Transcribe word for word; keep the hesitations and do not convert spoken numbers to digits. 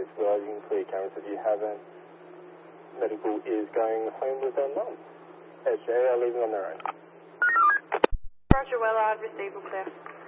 case, Willard, you can clear cameras if you haven't. Medical is going home with their mum. S J are leaving on their own. Roger, Willard, receive all clear.